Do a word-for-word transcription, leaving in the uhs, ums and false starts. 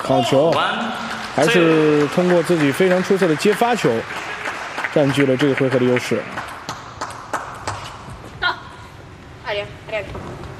好球，还是通过自己非常出色的接发球，占据了这个回合的优势。 到，二零，二零。